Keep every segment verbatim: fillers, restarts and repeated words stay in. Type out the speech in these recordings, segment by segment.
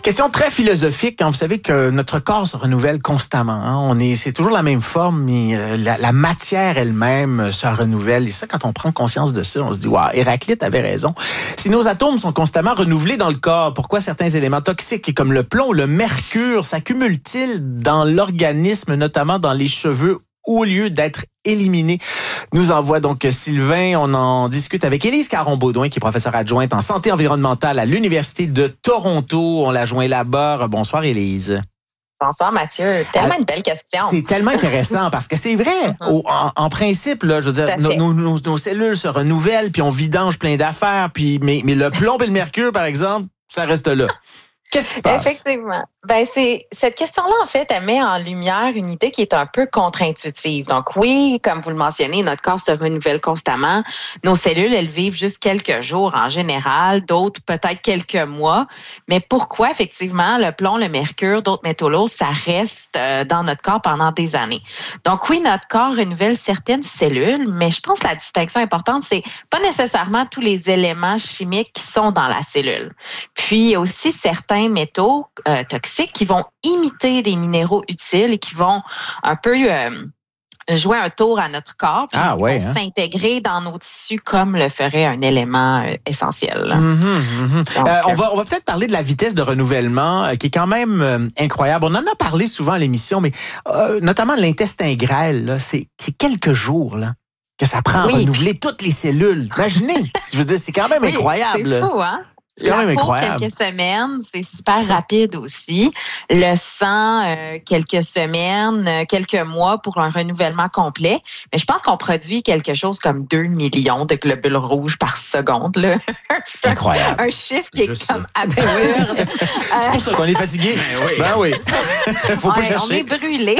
Question très philosophique. Hein. Vous savez que notre corps se renouvelle constamment. Hein. On est, c'est toujours la même forme, mais euh, la, la matière elle-même se renouvelle. Et ça, quand on prend conscience de ça, on se dit, waouh, Héraclite avait raison. Si nos atomes sont constamment renouvelés dans le corps, pourquoi certains éléments toxiques comme le plomb, le mercure, s'accumulent-ils dans l'organisme, notamment dans les cheveux, au lieu d'être éliminés? Nous envoie donc Sylvain. On en discute avec Élise Caron-Baudouin, qui est professeure adjointe en santé environnementale à l'Université de Toronto. On la joint là-bas. Bonsoir, Élise. Bonsoir, Mathieu. Tellement une belle question. C'est tellement intéressant parce que c'est vrai. Au, en, en principe, là, je veux dire, nos, nos, nos, nos cellules se renouvellent, puis on vidange plein d'affaires, puis mais, mais le plomb et le mercure, par exemple, ça reste là. Qu'est-ce qui se passe? Effectivement. Ben, c'est, cette question-là, en fait, elle met en lumière une idée qui est un peu contre-intuitive. Donc, oui, comme vous le mentionnez, notre corps se renouvelle constamment. Nos cellules, elles vivent juste quelques jours en général, d'autres peut-être quelques mois. Mais pourquoi, effectivement, le plomb, le mercure, d'autres métaux lourds, ça reste euh, dans notre corps pendant des années? Donc, oui, notre corps renouvelle certaines cellules, mais je pense que la distinction importante, c'est pas nécessairement tous les éléments chimiques qui sont dans la cellule. Puis, il y a aussi certains métaux euh, toxiques qui vont imiter des minéraux utiles et qui vont un peu euh, jouer un tour à notre corps, puis ah, ouais, vont hein? s'intégrer dans nos tissus comme le ferait un élément euh, essentiel. Mm-hmm, mm-hmm. Donc, euh, on va on va peut-être parler de la vitesse de renouvellement euh, qui est quand même euh, incroyable. On en a parlé souvent à l'émission, mais euh, notamment l'intestin grêle, là, c'est, c'est quelques jours là que ça prend oui. à renouveler toutes les cellules. Imaginez, je veux dire, c'est quand même oui, incroyable. C'est fou, hein? C'est quand la même peau, incroyable. Quelques semaines, c'est super ça. Rapide aussi. Le sang, euh, quelques semaines, euh, quelques mois pour un renouvellement complet. Mais je pense qu'on produit quelque chose comme deux millions de globules rouges par seconde. Là. Incroyable. Un chiffre qui Juste est comme absurde. C'est pour ça qu'on est fatigué. Ben oui. Ben oui. Faut pas ouais, chercher. On est brûlé.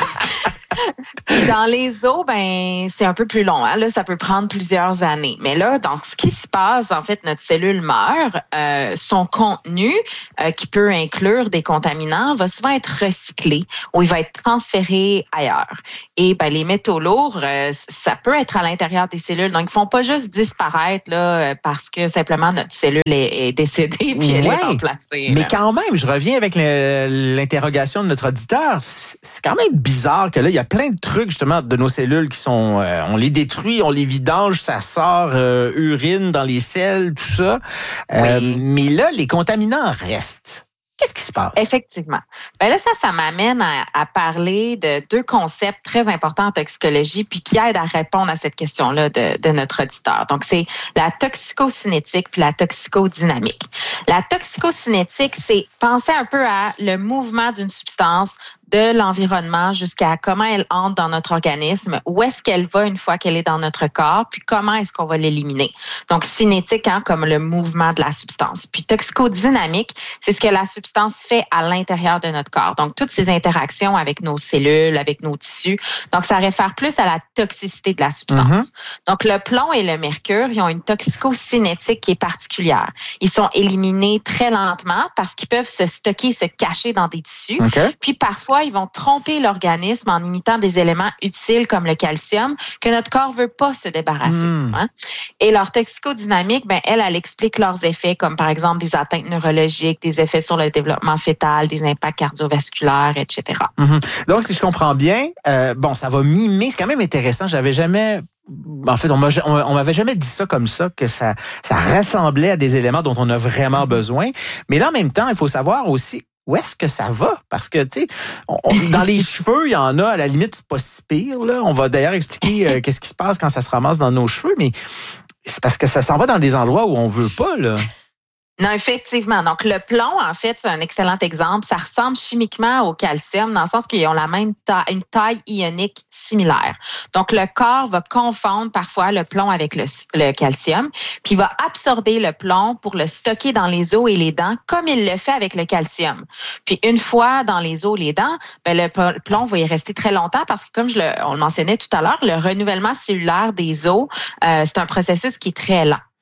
Dans les os, ben c'est un peu plus long. Hein? Là, ça peut prendre plusieurs années. Mais là, donc, ce qui se passe, en fait, notre cellule meurt. Euh, son contenu, euh, qui peut inclure des contaminants, va souvent être recyclé ou il va être transféré ailleurs. Et ben les métaux lourds, euh, ça peut être à l'intérieur des cellules. Donc, ils font pas juste disparaître là parce que simplement notre cellule est, est décédée puis elle ouais, est remplacée. Mais là. quand même, je reviens avec le, l'interrogation de notre auditeur. C'est quand même bizarre que là, il y a plein de trucs justement de nos cellules qui sont, euh, on les détruit, on les vidange, ça sort euh, urine dans les selles, tout ça. Euh, oui. Mais là, les contaminants restent. Qu'est-ce qui se passe? Effectivement. Ben là, ça, ça m'amène à, à parler de deux concepts très importants en toxicologie puis qui aident à répondre à cette question-là de, de notre auditeur. Donc, c'est la toxicocinétique puis la toxicodynamique. La toxicocinétique, c'est penser un peu à le mouvement d'une substance de l'environnement jusqu'à comment elle entre dans notre organisme, où est-ce qu'elle va une fois qu'elle est dans notre corps, puis comment est-ce qu'on va l'éliminer. Donc, cinétique, hein, comme le mouvement de la substance. Puis toxicodynamique, c'est ce que la substance fait à l'intérieur de notre corps. Donc, toutes ces interactions avec nos cellules, avec nos tissus. Donc, ça réfère plus à la toxicité de la substance. Mm-hmm. Donc, le plomb et le mercure, ils ont une toxicocinétique qui est particulière. Ils sont éliminés très lentement parce qu'ils peuvent se stocker, se cacher dans des tissus. Okay. Puis, parfois, ils vont tromper l'organisme en imitant des éléments utiles comme le calcium que notre corps veut pas se débarrasser. Mmh. Hein? Et leur toxicodynamique, ben elle, elle explique leurs effets comme par exemple des atteintes neurologiques, des effets sur le développement fœtal, des impacts cardiovasculaires, et cetera. Mmh. Donc, si je comprends bien, euh, bon, ça va mimer. C'est quand même intéressant. J'avais jamais... En fait, on, m'a, on m'avait jamais dit ça comme ça, que ça, ça ressemblait à des éléments dont on a vraiment besoin. Mais là, en même temps, il faut savoir aussi où est-ce que ça va? Parce que, tu sais, dans les cheveux, il y en a, à la limite, c'est pas si pire, là. On va d'ailleurs expliquer euh, qu'est-ce qui se passe quand ça se ramasse dans nos cheveux, mais c'est parce que ça s'en va dans des endroits où on veut pas, là. Non, effectivement. Donc, le plomb, en fait, c'est un excellent exemple. Ça ressemble chimiquement au calcium dans le sens qu'ils ont la même taille, une taille ionique similaire. Donc, le corps va confondre parfois le plomb avec le, le calcium, puis il va absorber le plomb pour le stocker dans les os et les dents, comme il le fait avec le calcium. Puis, une fois dans les os et les dents, ben, le plomb va y rester très longtemps parce que, comme je le, on le mentionnait tout à l'heure, le renouvellement cellulaire des os, euh, c'est un processus qui est très lent.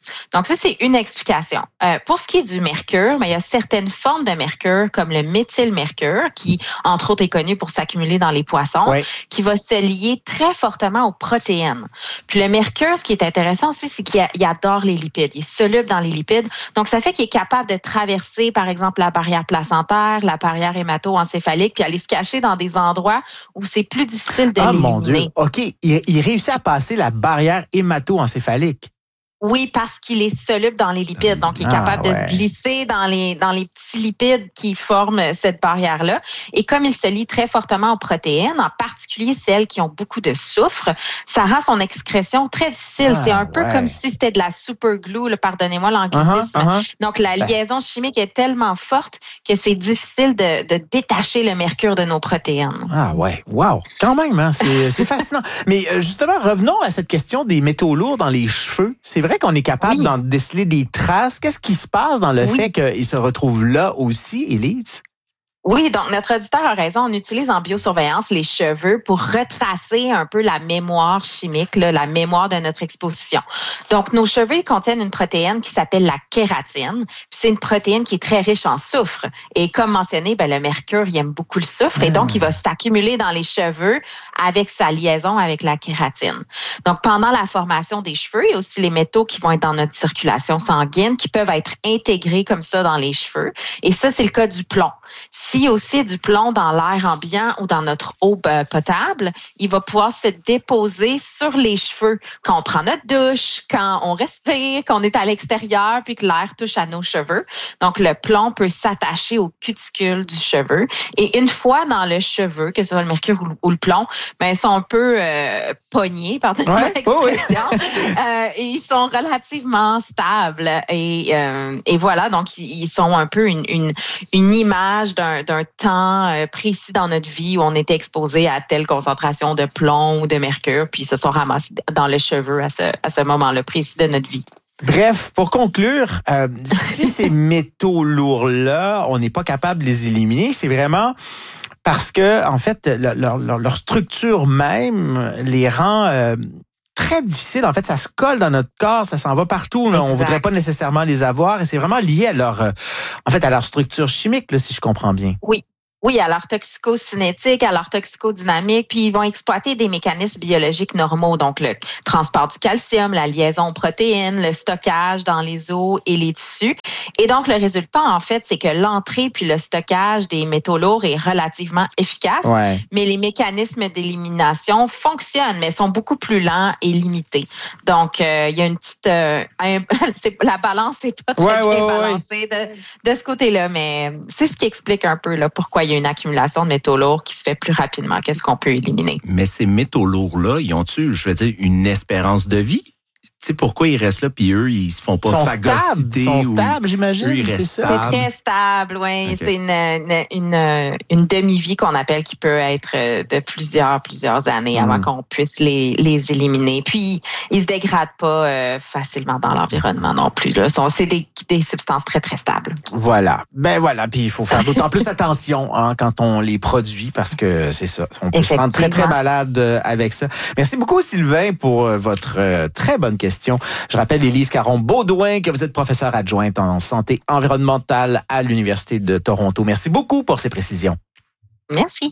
Donc, ça, c'est une explication. Euh, pour ce qui est du mercure, ben, il y a certaines formes de mercure, comme le méthylmercure, qui, entre autres, est connu pour s'accumuler dans les poissons, oui. qui va se lier très fortement aux protéines. Puis le mercure, ce qui est intéressant aussi, c'est qu'il il adore les lipides. Il est soluble dans les lipides. Donc, ça fait qu'il est capable de traverser, par exemple, la barrière placentaire, la barrière hémato-encéphalique, puis aller se cacher dans des endroits où c'est plus difficile de ah, l'éliminer. Ah, mon Dieu! OK. Il, il réussit à passer la barrière hémato-encéphalique. Oui, parce qu'il est soluble dans les lipides. Donc, il est capable ah, ouais. de se glisser dans les, dans les petits lipides qui forment cette barrière-là. Et comme il se lie très fortement aux protéines, en particulier celles qui ont beaucoup de soufre, ça rend son excrétion très difficile. Ah, c'est un peu ouais. comme si c'était de la super glue, là, pardonnez-moi l'anglicisme. Uh-huh, uh-huh. Donc, la liaison chimique est tellement forte que c'est difficile de, de détacher le mercure de nos protéines. Ah ouais, wow! Quand même, hein? c'est, c'est fascinant. Mais justement, revenons à cette question des métaux lourds dans les cheveux. C'est vrai qu'on est capable oui. d'en déceler des traces. Qu'est-ce qui se passe dans le oui. fait qu'ils se retrouvent là aussi, Élise? Oui, donc notre auditeur a raison. On utilise en biosurveillance les cheveux pour retracer un peu la mémoire chimique, là, la mémoire de notre exposition. Donc, nos cheveux ils contiennent une protéine qui s'appelle la kératine. Puis c'est une protéine qui est très riche en soufre. Et comme mentionné, ben, le mercure, il aime beaucoup le soufre. Et donc, il va s'accumuler dans les cheveux avec sa liaison avec la kératine. Donc, pendant la formation des cheveux, il y a aussi les métaux qui vont être dans notre circulation sanguine qui peuvent être intégrés comme ça dans les cheveux. Et ça, c'est le cas du plomb. S'il y a aussi du plomb dans l'air ambiant ou dans notre eau potable, il va pouvoir se déposer sur les cheveux quand on prend notre douche, quand on respire, quand on est à l'extérieur puis que l'air touche à nos cheveux. Donc, le plomb peut s'attacher aux cuticules du cheveu. Et une fois dans le cheveu, que ce soit le mercure ou le plomb, ben, ils sont un peu euh, pognés, pardonnez-moi ouais, l'expression, oh oui. euh, et ils sont relativement stables. Et, euh, et voilà, donc ils sont un peu une, une, une image d'un d'un temps euh, précis dans notre vie où on était exposé à telle concentration de plomb ou de mercure, puis ils se sont ramassés dans le cheveu à ce, à ce moment-là précis de notre vie. Bref, pour conclure, euh, si ces métaux lourds-là, on n'est pas capable de les éliminer, c'est vraiment parce que, en fait, leur, leur, leur structure même les rend... Euh, très difficile. En fait, ça se colle dans notre corps, ça s'en va partout. Là. On ne voudrait pas nécessairement les avoir et c'est vraiment lié à leur, euh, en fait, à leur structure chimique, là, si je comprends bien. Oui. Oui, à leur toxicocinétique, à leur toxicodynamique, puis ils vont exploiter des mécanismes biologiques normaux, donc le transport du calcium, la liaison aux protéines, le stockage dans les os et les tissus. Et donc, le résultat, en fait, c'est que l'entrée puis le stockage des métaux lourds est relativement efficace, ouais. mais les mécanismes d'élimination fonctionnent, mais sont beaucoup plus lents et limités. Donc, euh, il y a une petite... Euh, un, c'est, la balance n'est pas très ouais, bien ouais, balancée ouais. de, de ce côté-là, mais c'est ce qui explique un peu là, pourquoi il y a une accumulation de métaux lourds qui se fait plus rapidement que ce qu'on peut éliminer. Mais ces métaux lourds-là, ils ont-tu, je veux dire, une espérance de vie? Tu sais, pourquoi ils restent là, puis eux, ils se font pas phagocyter? Ils sont stables, j'imagine, eux, ils c'est ça? C'est très stable, oui. Okay. C'est une, une, une, une demi-vie qu'on appelle qui peut être de plusieurs, plusieurs années mmh. avant qu'on puisse les, les éliminer. Puis, ils se dégradent pas euh, facilement dans l'environnement non plus. Là. C'est des, des substances très, très stables. Voilà. Ben voilà, puis il faut faire d'autant plus attention hein, quand on les produit parce que c'est ça. On peut se rendre très, très malade avec ça. Merci beaucoup, Sylvain, pour votre euh, très bonne question. Je rappelle, Élise Caron-Beaudoin, que vous êtes professeure adjointe en santé environnementale à l'Université de Toronto. Merci beaucoup pour ces précisions. Merci.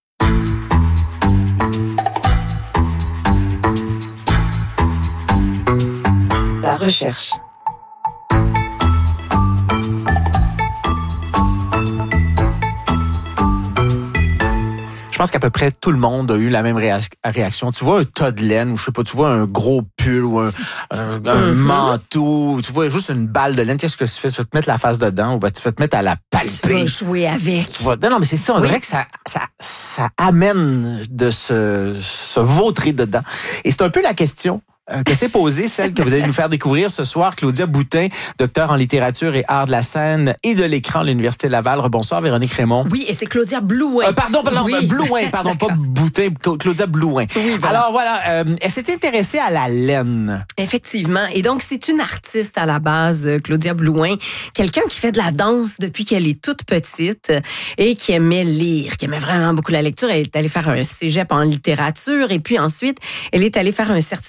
La recherche. Je pense qu'à peu près tout le monde a eu la même réaction. Tu vois un tas de laine, ou je sais pas, tu vois un gros pull, ou un, un, un mm-hmm. manteau, tu vois juste une balle de laine. Qu'est-ce que tu fais? Tu vas te mettre la face dedans, ou ben, tu vas te mettre à la palper. Tu vas jouer avec. Tu vas... Non, non, mais c'est ça. On oui. dirait que ça, ça, ça amène de se, se vautrer dedans. Et c'est un peu la question que s'est posée, celle que vous allez nous faire découvrir ce soir, Claudia Boutin, docteur en littérature et art de la scène et de l'écran à l'Université Laval. Bonsoir, Véronique Raymond. Oui, et c'est Claudia Blouin. Euh, pardon, pardon, oui. Blouin, pardon, pas Boutin, Claudia Blouin. Oui, voilà. Alors voilà, euh, elle s'est intéressée à la laine. Effectivement, et donc c'est une artiste à la base, Claudia Blouin, quelqu'un qui fait de la danse depuis qu'elle est toute petite et qui aimait lire, qui aimait vraiment beaucoup la lecture. Elle est allée faire un cégep en littérature et puis ensuite, elle est allée faire un certificat en interprétation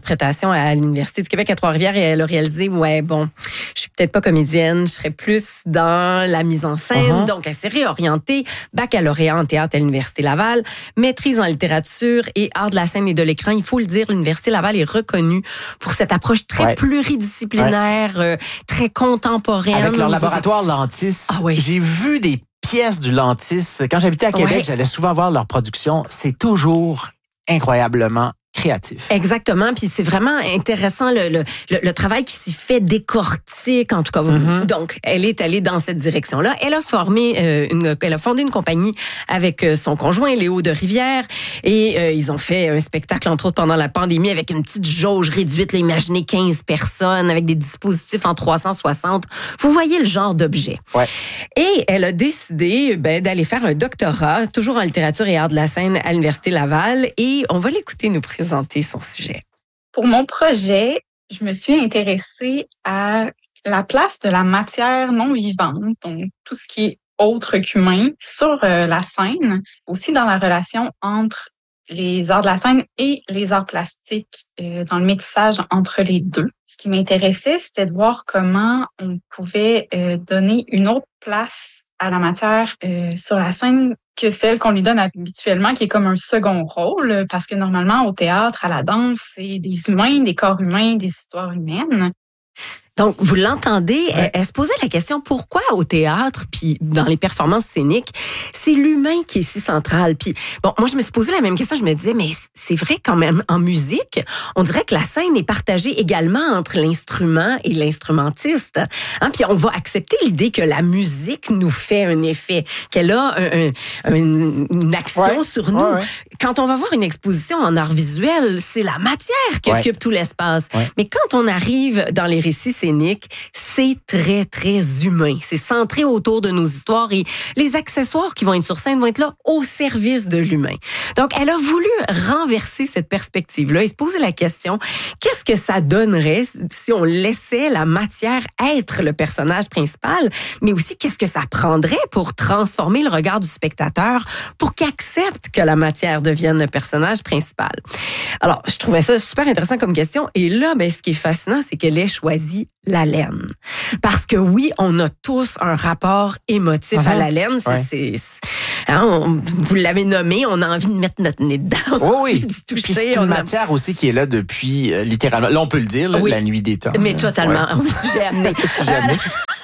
d'interprétation à l'Université du Québec à Trois-Rivières et elle a réalisé, ouais, bon, je suis peut-être pas comédienne, je serais plus dans la mise en scène. Uh-huh. Donc, elle s'est réorientée, baccalauréat en théâtre à l'Université Laval, maîtrise en littérature et art de la scène et de l'écran. Il faut le dire, l'Université Laval est reconnue pour cette approche très ouais. pluridisciplinaire, ouais. Euh, très contemporaine. Avec leur laboratoire Lantis, ah, oui. j'ai vu des pièces du Lantis. Quand j'habitais à Québec, ouais. j'allais souvent voir leur production. C'est toujours incroyablement créatif. Exactement, puis c'est vraiment intéressant le, le, le, le travail qui s'y fait décortique, en tout cas. Mm-hmm. Donc, elle est allée dans cette direction-là. Elle a formé, euh, une, elle a fondé une compagnie avec son conjoint Léo de Rivière et euh, ils ont fait un spectacle, entre autres, pendant la pandémie avec une petite jauge réduite, là, imaginez quinze personnes avec des dispositifs en trois cent soixante. Vous voyez le genre d'objet. Ouais. Et elle a décidé ben, d'aller faire un doctorat, toujours en littérature et art de la scène à l'Université Laval et on va l'écouter nous présenter présenter son sujet. Pour mon projet, je me suis intéressée à la place de la matière non vivante, donc tout ce qui est autre qu'humain, sur euh, la scène, aussi dans la relation entre les arts de la scène et les arts plastiques, euh, dans le métissage entre les deux. Ce qui m'intéressait, c'était de voir comment on pouvait euh, donner une autre place à la matière euh, sur la scène que celle qu'on lui donne habituellement, qui est comme un second rôle, parce que normalement, au théâtre, à la danse, c'est des humains, des corps humains, des histoires humaines. Donc, vous l'entendez, ouais. elle, elle se posait la question, pourquoi au théâtre, puis dans les performances scéniques, c'est l'humain qui est si central. Puis, bon, moi, je me suis posé la même question, je me disais, mais c'est vrai quand même, en musique, on dirait que la scène est partagée également entre l'instrument et l'instrumentiste. Hein? Puis, on va accepter l'idée que la musique nous fait un effet, qu'elle a un, un, une, une action ouais. sur nous. Ouais, ouais. Quand on va voir une exposition en art visuel, c'est la matière qui ouais. occupe tout l'espace. Ouais. Mais quand on arrive dans les récits scénique, c'est très, très humain. C'est centré autour de nos histoires et les accessoires qui vont être sur scène vont être là au service de l'humain. Donc, elle a voulu renverser cette perspective-là et se poser la question, qu'est-ce que ça donnerait si on laissait la matière être le personnage principal, mais aussi qu'est-ce que ça prendrait pour transformer le regard du spectateur pour qu'il accepte que la matière devienne le personnage principal. Alors, je trouvais ça super intéressant comme question et là, ben, ce qui est fascinant, c'est qu'elle ait choisi la laine. Parce que oui, on a tous un rapport émotif uh-huh. à la laine. C'est, ouais. c'est, c'est, hein, on, vous l'avez nommé, on a envie de mettre notre nez dedans. Oh oui, oui. Toucher, puis c'est une matière a... aussi qui est là depuis, euh, littéralement, là on peut le dire, là, oui. la nuit des temps. Mais totalement, ouais. sujet amené. sujet amené.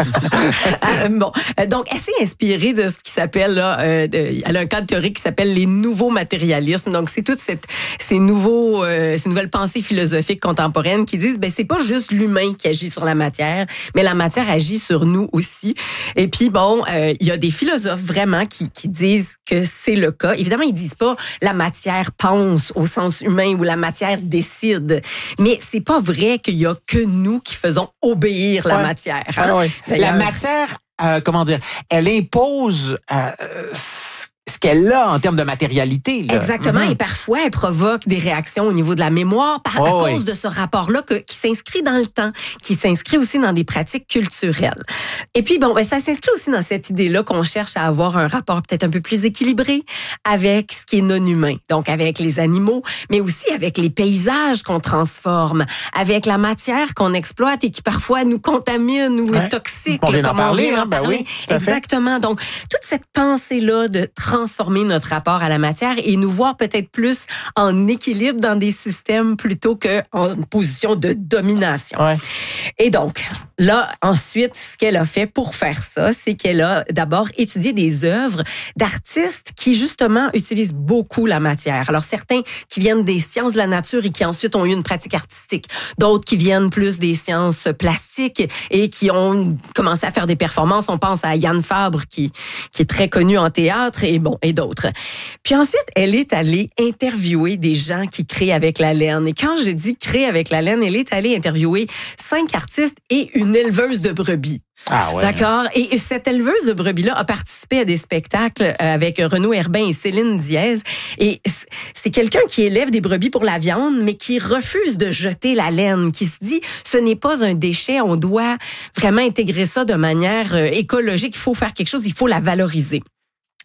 euh, bon, donc elle s'est inspirée de ce qui s'appelle, là, euh, de, elle a un cadre théorique qui s'appelle les nouveaux matérialismes. Donc c'est toutes cette, ces, nouveaux, euh, ces nouvelles pensées philosophiques contemporaines qui disent, ben c'est pas juste l'humain qui agit sur la matière, mais la matière agit sur nous aussi. Et puis, bon, euh, il y a des philosophes vraiment qui, qui disent que c'est le cas. Évidemment, ils disent pas la matière pense au sens humain ou la matière décide, mais c'est pas vrai qu'il y a que nous qui faisons obéir la ouais. matière. Hein? Ouais, ouais. La matière, euh, comment dire, elle impose euh, ce qu'elle a en termes de matérialité. Là. Exactement. Mm-hmm. Et parfois, elle provoque des réactions au niveau de la mémoire par, oh, à cause oui. de ce rapport-là que, qui s'inscrit dans le temps, qui s'inscrit aussi dans des pratiques culturelles. Et puis, bon, ben, ça s'inscrit aussi dans cette idée-là qu'on cherche à avoir un rapport peut-être un peu plus équilibré avec ce qui est non-humain. Donc, avec les animaux, mais aussi avec les paysages qu'on transforme, avec la matière qu'on exploite et qui parfois nous contamine ou ouais. est toxique. On vient d'en parler, hein? Ben oui. Exactement. Donc, toute cette pensée-là de transformer notre rapport à la matière et nous voir peut-être plus en équilibre dans des systèmes plutôt qu'en position de domination. Ouais. Et donc, là, ensuite, ce qu'elle a fait pour faire ça, c'est qu'elle a d'abord étudié des œuvres d'artistes qui, justement, utilisent beaucoup la matière. Alors, certains qui viennent des sciences de la nature et qui ensuite ont eu une pratique artistique. D'autres qui viennent plus des sciences plastiques et qui ont commencé à faire des performances. On pense à Yann Fabre, qui, qui est très connu en théâtre et bon, et d'autres. Puis ensuite, elle est allée interviewer des gens qui créent avec la laine. Et quand je dis créer avec la laine, elle est allée interviewer cinq artistes et une éleveuse de brebis. Ah ouais. D'accord. Et cette éleveuse de brebis-là a participé à des spectacles avec Renaud Herbin et Céline Diaz. Et c'est quelqu'un qui élève des brebis pour la viande, mais qui refuse de jeter la laine, qui se dit, ce n'est pas un déchet, on doit vraiment intégrer ça de manière écologique, il faut faire quelque chose, il faut la valoriser.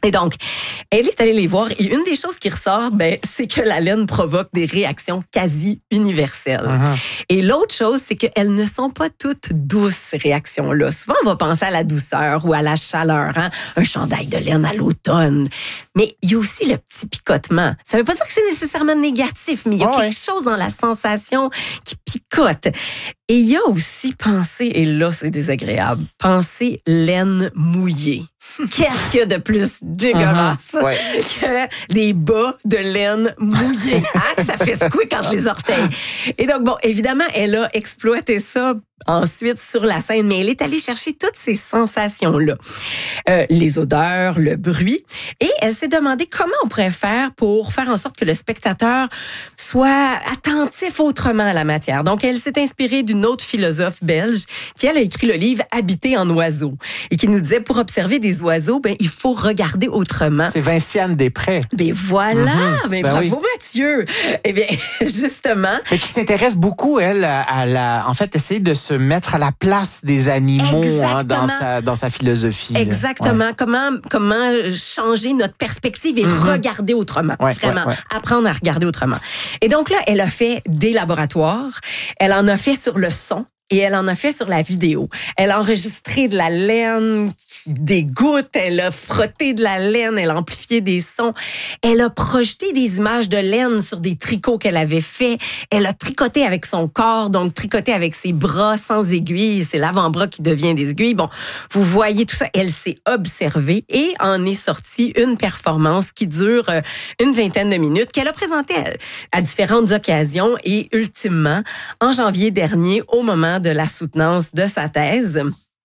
Et donc, elle est allée les voir et une des choses qui ressort, ben, c'est que la laine provoque des réactions quasi universelles. Uh-huh. Et l'autre chose, c'est qu'elles ne sont pas toutes douces, ces réactions-là. Souvent, on va penser à la douceur ou à la chaleur, hein? Un chandail de laine à l'automne. Mais il y a aussi le petit picotement. Ça veut pas dire que c'est nécessairement négatif, mais il y a oh, quelque ouais. chose dans la sensation qui picote. Et il y a aussi penser, et là, c'est désagréable, penser laine mouillée. Qu'est-ce qu'il y a de plus dégueulasse uh-huh. ouais. que des bas de laine mouillés? Hein? Ça fait squeak entre les orteils. Et donc, bon, évidemment, elle a exploité ça ensuite sur la scène, mais elle est allée chercher toutes ces sensations-là. Euh, les odeurs, le bruit. Et elle s'est demandé comment on pourrait faire pour faire en sorte que le spectateur soit attentif autrement à la matière. Donc, elle s'est inspirée d'une autre philosophe belge qui, elle, a écrit le livre « Habiter en oiseau » et qui nous disait, pour observer des oiseaux, ben, il faut regarder autrement. C'est Vinciane Després. Ben voilà! Mm-hmm. Ben, ben bravo, oui. Mathieu! Eh bien, justement... Mais qui s'intéresse beaucoup, elle, à la... En fait, essayer de se mettre à la place des animaux hein, dans, sa, dans sa philosophie. Exactement. Ouais. Comment, comment changer notre perspective et mm-hmm. regarder autrement. Ouais, Vraiment. Ouais, ouais. Apprendre à regarder autrement. Et donc là, elle a fait des laboratoires. Elle en a fait sur le son. Et elle en a fait sur la vidéo. Elle a enregistré de la laine qui dégoûte, elle a frotté de la laine, elle a amplifié des sons. Elle a projeté des images de laine sur des tricots qu'elle avait fait. Elle a tricoté avec son corps, donc tricoté avec ses bras sans aiguilles. C'est l'avant-bras qui devient des aiguilles. Bon, vous voyez tout ça. Elle s'est observée et en est sortie une performance qui dure une vingtaine de minutes, qu'elle a présentée à, à différentes occasions et ultimement, en janvier dernier, au moment de la soutenance de sa thèse.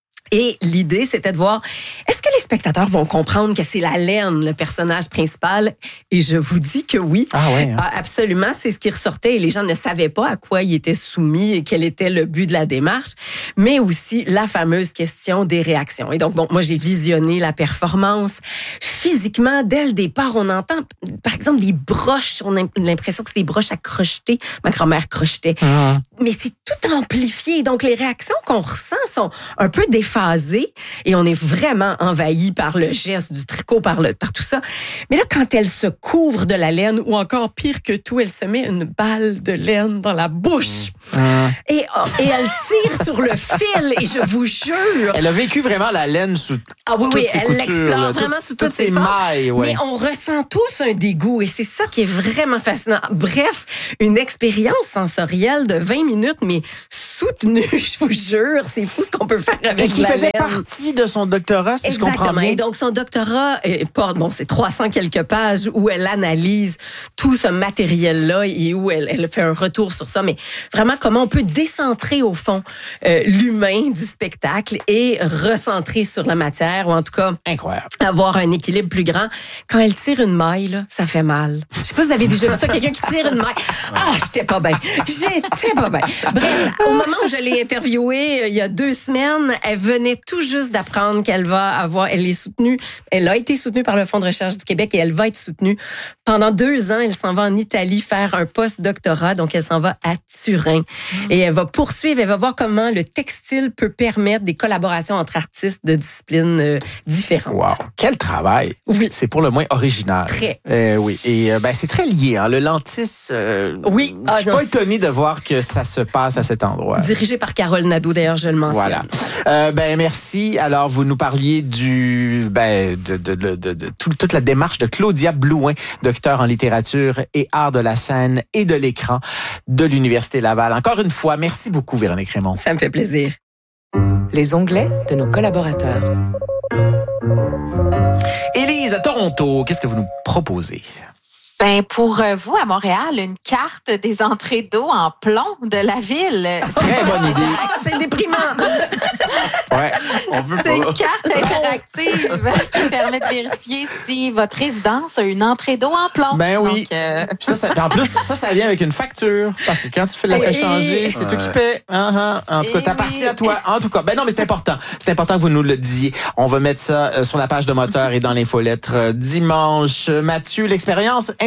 Et l'idée, c'était de voir, est-ce que les spectateurs vont comprendre que c'est la laine, le personnage principal? Et je vous dis que oui. Ah ouais, hein? Absolument, c'est ce qui ressortait et les gens ne savaient pas à quoi ils étaient soumis et quel était le but de la démarche, mais aussi la fameuse question des réactions. Et donc, bon, moi, j'ai visionné la performance. Physiquement, dès le départ, on entend, par exemple, des broches. On a l'impression que c'est des broches à crocheter. Ma grand-mère crochetait. Ah. Mais c'est tout amplifié. Donc, les réactions qu'on ressent sont un peu déphasées. Et on est vraiment envahi par le geste du tricot, par, le, par tout ça. Mais là, quand elle se couvre de la laine, ou encore pire que tout, elle se met une balle de laine dans la bouche. Mmh. Et, et elle tire sur le fil, et je vous jure... Elle a vécu vraiment la laine sous ah oui, toutes oui, ses elle coutures, l'explore là, vraiment toutes, sous toutes, toutes ses mailles. Ouais. Mais on ressent tous un dégoût, et c'est ça qui est vraiment fascinant. Bref, une expérience sensorielle de vingt minutes, mais soutenue, je vous jure. C'est fou ce qu'on peut faire avec et qui la faisait laine. Partie de son doctorat, si Exactement. je comprends bien. Et donc, son doctorat porte, bon, c'est trois cents quelques pages où elle analyse tout ce matériel-là et où elle, elle fait un retour sur ça. Mais vraiment, comment on peut décentrer, au fond, euh, l'humain du spectacle et recentrer sur la matière, ou en tout cas, incroyable, avoir un équilibre plus grand. Quand elle tire une maille, là, ça fait mal. Je sais pas si vous avez déjà vu ça, quelqu'un qui tire une maille. Ah, j'étais pas bien. J'étais pas bien. Bref, au moment où je l'ai interviewée, il y a deux semaines, elle venait tout juste d'apprendre qu'elle va avoir, elle est soutenue, elle a été soutenue par le Fonds de recherche du Québec et elle va être soutenue. Pendant deux ans, elle s'en va en Italie faire un post-doctorat, donc elle s'en va à Turin. Mmh. Et elle va poursuivre, elle va voir comment le textile peut permettre des collaborations entre artistes de disciplines euh, différentes. Wow, quel travail! Oui. C'est pour le moins original. Très. Euh, oui, et euh, ben, c'est très lié, hein, le Lantis. Euh, oui. Je suis ah, pas non, étonné de voir que ça se passe à cet endroit. Dirigé par Carole Nadeau, d'ailleurs, je le mentionne. Voilà. Euh, ben merci. Alors, vous nous parliez du ben de de de, de, de tout, toute la démarche de Claudia Blouin, docteur en littérature et art de la scène et de l'écran de l'Université Laval. Encore une fois, merci beaucoup, Véronique Raymond. Ça me fait plaisir. Les onglets de nos collaborateurs. Élise, à Toronto, qu'est-ce que vous nous proposez? Ben pour vous, à Montréal, une carte des entrées d'eau en plomb de la ville. Très bonne idée. Ah, c'est déprimant. Ouais, on veut pas. C'est une carte interactive qui permet de vérifier si votre résidence a une entrée d'eau en plomb. Ben oui. Donc, euh... ça, ça, en plus, ça, ça vient avec une facture. Parce que quand tu fais la fais changer, c'est ouais. toi qui paie. Uh-huh. En tout cas, ta partie à toi. En tout cas, ben non, mais c'est important. C'est important que vous nous le disiez. On va mettre ça sur la page de Moteur et dans l'infolettre dimanche. Mathieu, l'expérience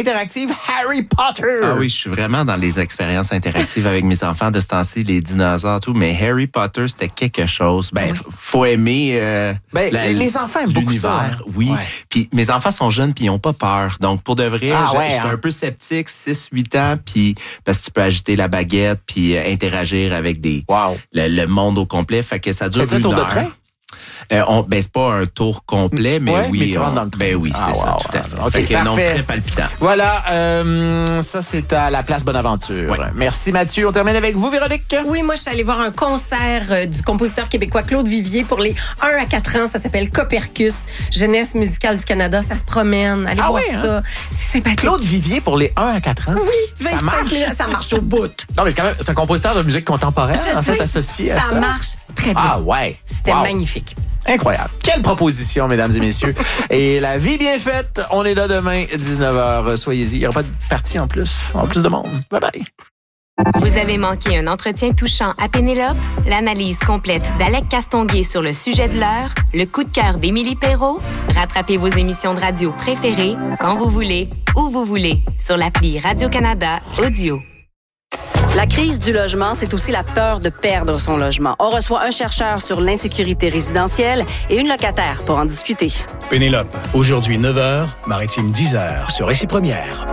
interactive Harry Potter. Ah oui, je suis vraiment dans les expériences interactives avec mes enfants de ce temps-ci, les dinosaures, tout. Mais Harry Potter, c'était quelque chose. Ben, faut aimer euh, ben, la, les enfants aiment beaucoup ça. Hein? Oui. Ouais. Puis mes enfants sont jeunes puis ils ont pas peur. Donc pour de vrai, ah, j'étais ouais, hein? un peu sceptique, six huit ans, puis parce que tu peux agiter la baguette puis euh, interagir avec des wow. le, le monde au complet. Fait que ça dure c'est une tour heure. De train? Euh, on, ben, c'est pas un tour complet, mais ouais, oui. Mais tu on, rentres dans le train. Ben oui, c'est ah, ça, wow, tout à fait. OK, fait que, parfait. non, très palpitant. Voilà, euh, ça, c'est à la place Bonaventure. Ouais. Merci, Mathieu. On termine avec vous, Véronique. Oui, moi, je suis allée voir un concert euh, du compositeur québécois Claude Vivier pour les un à quatre ans. Ça s'appelle Copercus, Jeunesse musicale du Canada. Ça se promène. Allez ah voir ouais, ça. Hein? C'est sympathique. Claude Vivier pour les un à quatre ans. Oui, ça marche. Minutes, ça marche au bout. Non, mais c'est quand même c'est un compositeur de musique contemporaine, je en sais, fait, associé à ça. Ça marche très bien. Ah ouais. C'était wow. magnifique. Incroyable. Quelle proposition, mesdames et messieurs. Et la vie bien faite, on est là demain, dix-neuf heures. Soyez-y. Il n'y aura pas de partie en plus. En plus de monde. Bye bye. Vous avez manqué un entretien touchant à Pénélope? L'analyse complète d'Alec Castonguay sur le sujet de l'heure, le coup de cœur d'Émilie Perrault? Rattrapez vos émissions de radio préférées quand vous voulez, où vous voulez, sur l'appli Radio-Canada Audio. La crise du logement, c'est aussi la peur de perdre son logement. On reçoit un chercheur sur l'insécurité résidentielle et une locataire pour en discuter. Pénélope, aujourd'hui neuf heures, Maritime dix heures, sur Récit Première.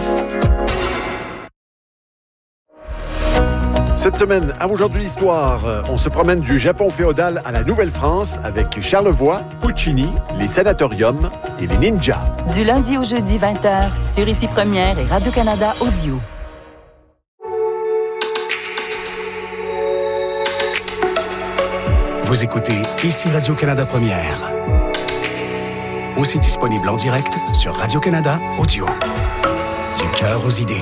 Cette semaine, à Aujourd'hui l'Histoire, on se promène du Japon féodal à la Nouvelle-France avec Charlevoix, Puccini, les sanatoriums et les ninjas. Du lundi au jeudi vingt heures, sur Récit Première et Radio-Canada Audio. Vous écoutez ici Radio-Canada Première. Aussi disponible en direct sur Radio-Canada Audio. Du cœur aux idées.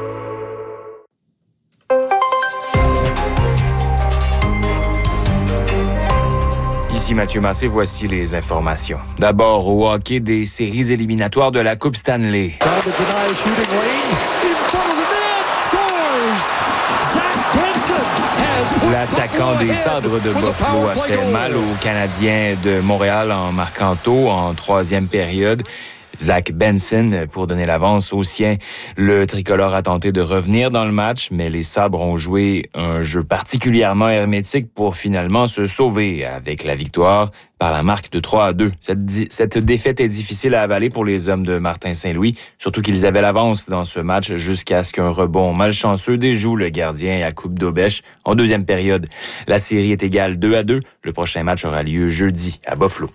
Ici Mathieu Massé, voici les informations. D'abord, au hockey des séries éliminatoires de la Coupe Stanley. L'attaquant des Sabres de Buffalo a fait mal aux Canadiens de Montréal en marquant tôt en troisième période. Zach Benson pour donner l'avance aux siens. Le tricolore a tenté de revenir dans le match, mais les Sabres ont joué un jeu particulièrement hermétique pour finalement se sauver avec la victoire par la marque de trois à deux. Cette, di- cette défaite est difficile à avaler pour les hommes de Martin Saint-Louis, surtout qu'ils avaient l'avance dans ce match jusqu'à ce qu'un rebond malchanceux déjoue le gardien à coupe d'Aubèche en deuxième période. La série est égale deux à deux. Le prochain match aura lieu jeudi à Buffalo.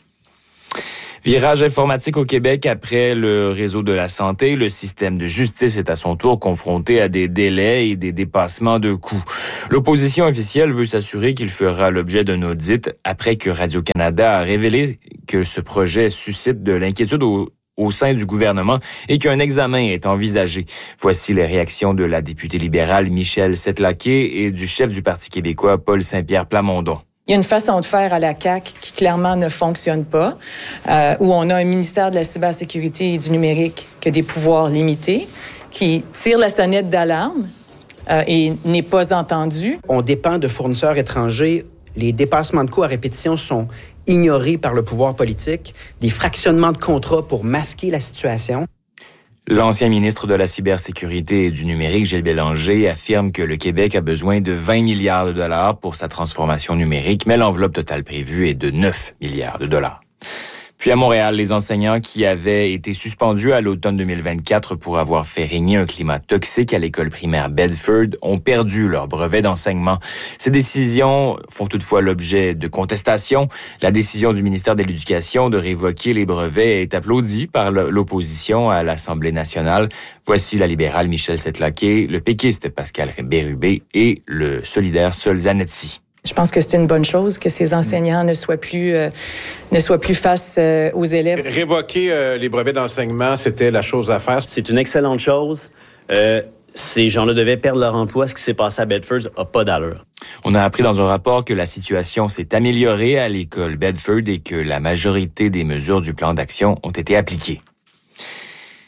Virage informatique au Québec après le réseau de la santé. Le système de justice est à son tour confronté à des délais et des dépassements de coûts. L'opposition officielle veut s'assurer qu'il fera l'objet d'un audit après que Radio-Canada a révélé que ce projet suscite de l'inquiétude au au sein du gouvernement et qu'un examen est envisagé. Voici les réactions de la députée libérale Michèle Setlaquet et du chef du Parti québécois Paul Saint-Pierre Plamondon. Il y a une façon de faire à la C A Q qui clairement ne fonctionne pas, euh, où on a un ministère de la cybersécurité et du numérique qui a des pouvoirs limités, qui tire la sonnette d'alarme euh, et n'est pas entendu. On dépend de fournisseurs étrangers. Les dépassements de coûts à répétition sont ignorés par le pouvoir politique. Des fractionnements de contrats pour masquer la situation. L'ancien ministre de la cybersécurité et du numérique, Gilles Bélanger, affirme que le Québec a besoin de vingt milliards de dollars pour sa transformation numérique, mais l'enveloppe totale prévue est de neuf milliards de dollars. Puis à Montréal, les enseignants qui avaient été suspendus à l'automne deux mille vingt-quatre pour avoir fait régner un climat toxique à l'école primaire Bedford ont perdu leur brevet d'enseignement. Ces décisions font toutefois l'objet de contestations. La décision du ministère de l'Éducation de révoquer les brevets est applaudie par l'opposition à l'Assemblée nationale. Voici la libérale Michèle Setlaquet, le péquiste Pascal Bérubé et le solidaire Sol Zanetti. Je pense que c'est une bonne chose que ces enseignants ne soient plus, euh, ne soient plus face euh, aux élèves. Révoquer euh, les brevets d'enseignement, c'était la chose à faire. C'est une excellente chose. Euh, ces gens-là devaient perdre leur emploi. Ce qui s'est passé à Bedford n'a pas d'allure. On a appris dans un rapport que la situation s'est améliorée à l'école Bedford et que la majorité des mesures du plan d'action ont été appliquées.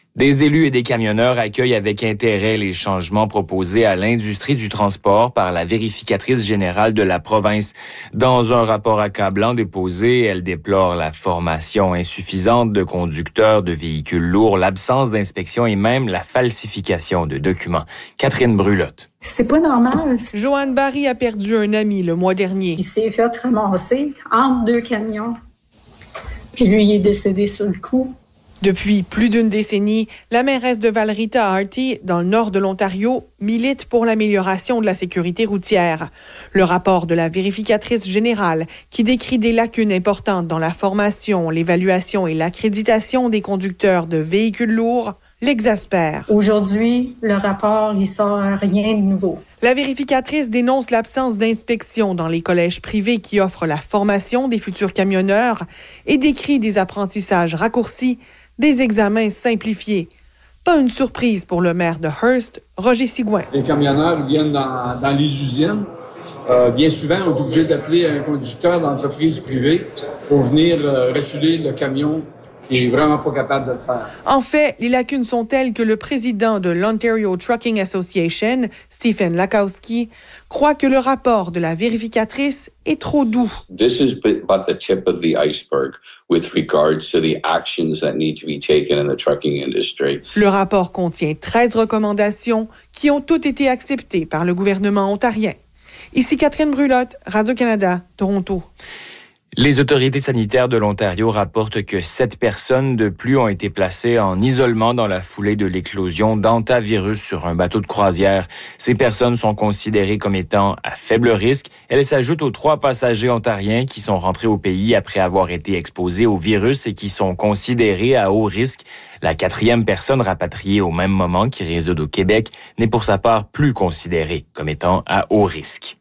Des élus et des camionneurs accueillent avec intérêt les changements proposés à l'industrie du transport par la vérificatrice générale de la province. Dans un rapport accablant déposé, elle déplore la formation insuffisante de conducteurs de véhicules lourds, l'absence d'inspection et même la falsification de documents. Catherine Brulotte. C'est pas normal. Joanne Barry a perdu un ami le mois dernier. Il s'est fait ramasser entre deux camions. Puis lui, il est décédé sur le coup. Depuis plus d'une décennie, la mairesse de Val-Rita-Harty, dans le nord de l'Ontario, milite pour l'amélioration de la sécurité routière. Le rapport de la vérificatrice générale, qui décrit des lacunes importantes dans la formation, l'évaluation et l'accréditation des conducteurs de véhicules lourds, l'exaspère. Aujourd'hui, le rapport, il sort rien de nouveau. La vérificatrice dénonce l'absence d'inspection dans les collèges privés qui offrent la formation des futurs camionneurs et décrit des apprentissages raccourcis, des examens simplifiés. Pas une surprise pour le maire de Hearst, Roger Sigouin. Les camionneurs viennent dans, dans les usines. Euh, bien souvent, on est obligé d'appeler un conducteur d'entreprise privée pour venir euh, refiler le camion qui est vraiment pas capable de le faire. En fait, les lacunes sont telles que le président de l'Ontario Trucking Association, Stephen Lakowski, croit que le rapport de la vérificatrice est trop doux. This is but the tip of the iceberg with regards to the actions that need to be taken in the trucking industry. Le rapport contient treize recommandations qui ont toutes été acceptées par le gouvernement ontarien. Ici Catherine Brulotte, Radio-Canada, Toronto. Les autorités sanitaires de l'Ontario rapportent que sept personnes de plus ont été placées en isolement dans la foulée de l'éclosion d'hantavirus sur un bateau de croisière. Ces personnes sont considérées comme étant à faible risque. Elles s'ajoutent aux trois passagers ontariens qui sont rentrés au pays après avoir été exposés au virus et qui sont considérés à haut risque. La quatrième personne rapatriée au même moment, qui réside au Québec, n'est pour sa part plus considérée comme étant à haut risque.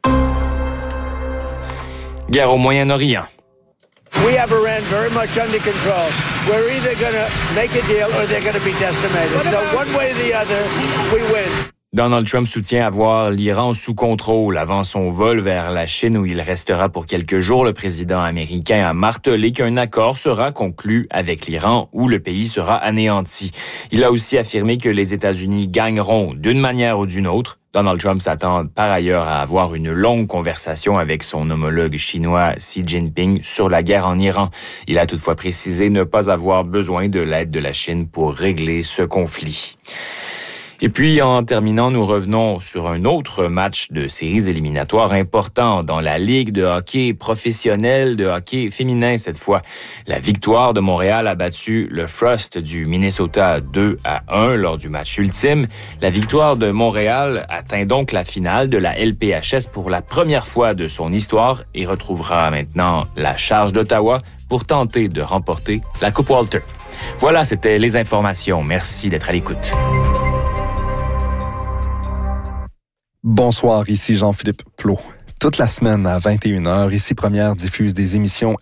Guerre au Moyen-Orient. We have Iran very much under control. We're either going to make a deal or they're going to be decimated. So one way or the other, we win. Donald Trump soutient avoir l'Iran sous contrôle avant son vol vers la Chine où il restera pour quelques jours. Le président américain a martelé qu'un accord sera conclu avec l'Iran où le pays sera anéanti. Il a aussi affirmé que les États-Unis gagneront d'une manière ou d'une autre. Donald Trump s'attend par ailleurs à avoir une longue conversation avec son homologue chinois Xi Jinping sur la guerre en Iran. Il a toutefois précisé ne pas avoir besoin de l'aide de la Chine pour régler ce conflit. Et puis, en terminant, nous revenons sur un autre match de séries éliminatoires important dans la Ligue de hockey professionnel, de hockey féminin cette fois. La victoire de Montréal a battu le Frost du Minnesota deux à un lors du match ultime. La victoire de Montréal atteint donc la finale de la L P H S pour la première fois de son histoire et retrouvera maintenant la charge d'Ottawa pour tenter de remporter la Coupe Walter. Voilà, c'était les informations. Merci d'être à l'écoute. Bonsoir, ici Jean-Philippe Plot. Toute la semaine à vingt et une heures, Ici Première diffuse des émissions